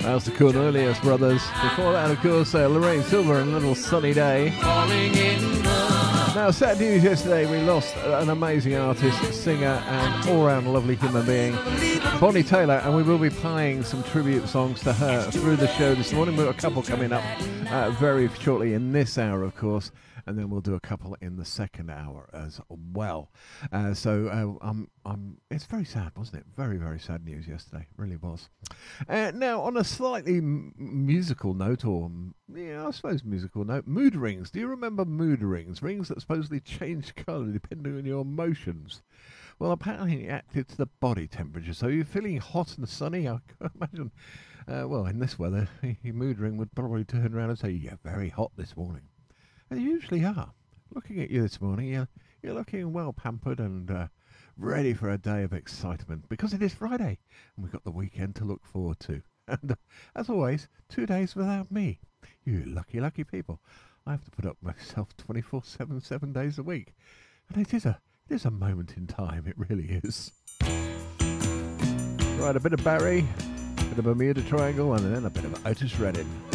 That's the Cornelius Brothers. Before that, of course, Lorraine Silver and A Little Sunny Day. Now, sad news yesterday, we lost an amazing artist, singer, and all-round lovely human being, Bonnie Taylor, and we will be playing some tribute songs to her through the show this morning. We've got a couple coming up very shortly in this hour, of course, and then we'll do a couple in the second hour as well. It's very sad, wasn't it? Very, very sad news yesterday. It really was. Now, on a slightly musical note, or I suppose musical note, mood rings. Do you remember mood rings? Rings that supposedly change colour depending on your emotions. Well, apparently it acted to the body temperature. So you're feeling hot and sunny. I can imagine. In this weather, your mood ring would probably turn around and say, "You're very hot this morning." And you usually are. Looking at you this morning, you're looking well pampered and ready for a day of excitement, because it is Friday and we've got the weekend to look forward to. And as always, 2 days without me. You lucky, lucky people. I have to put up with myself 24/7, 7 days a week. And it is a moment in time, it really is. Right, a bit of Barry, a bit of Bermuda Triangle, and then a bit of Otis Redding.